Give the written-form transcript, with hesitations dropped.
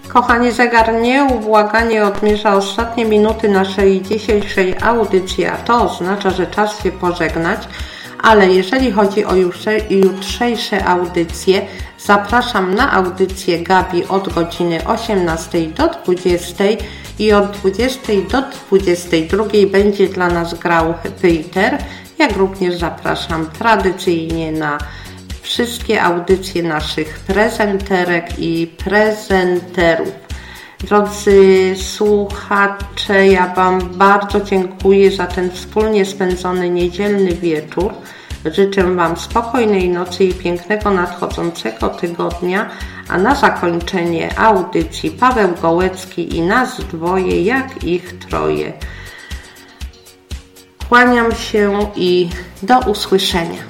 Kochani, zegar nieubłaganie odmierza ostatnie minuty naszej dzisiejszej audycji, a to oznacza, że czas się pożegnać, ale jeżeli chodzi o jutrzejsze audycje, zapraszam na audycję Gabi od godziny 18 do 20 i od 20 do 22 będzie dla nas grał Peter, jak również zapraszam tradycyjnie na wszystkie audycje naszych prezenterek i prezenterów. Drodzy słuchacze, ja Wam bardzo dziękuję za ten wspólnie spędzony niedzielny wieczór. Życzę Wam spokojnej nocy i pięknego nadchodzącego tygodnia, a na zakończenie audycji Paweł Gołecki i nas dwoje, jak ich troje. Kłaniam się i do usłyszenia.